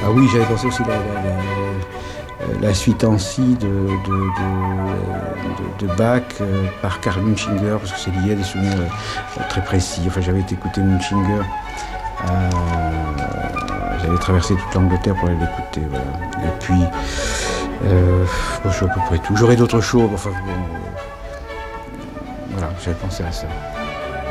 Ah oui, j'avais pensé aussi la suite en si de Bach par Karl Munchinger, parce que c'est lié à des souvenirs très précis. Enfin, j'avais écouté Munchinger, j'avais traversé toute l'Angleterre pour aller l'écouter. Voilà. Et puis, je suis à peu près tout. J'aurais d'autres choses, enfin bon, voilà, j'avais pensé à ça.